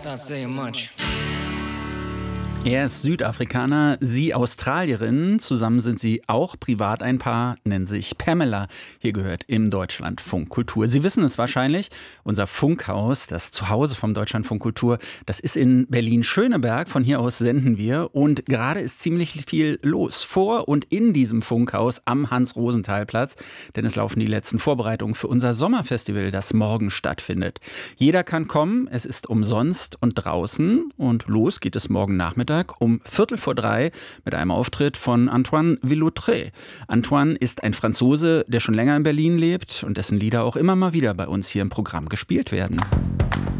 not saying much. Er ist Südafrikaner, sie Australierin. Zusammen sind sie auch privat ein Paar, nennen sich Pamela. Hier gehört im Deutschlandfunk Kultur. Sie wissen es wahrscheinlich, unser Funkhaus, das Zuhause vom Deutschlandfunk Kultur, das ist in Berlin-Schöneberg. Von hier aus senden wir und gerade ist ziemlich viel los vor und in diesem Funkhaus am Hans-Rosenthal-Platz. Denn es laufen die letzten Vorbereitungen für unser Sommerfestival, das morgen stattfindet. Jeder kann kommen, es ist umsonst und draußen und los geht es morgen Nachmittag um 2:45 mit einem Auftritt von Antoine Villautré. Antoine ist ein Franzose, der schon länger in Berlin lebt und dessen Lieder auch immer mal wieder bei uns hier im Programm gespielt werden.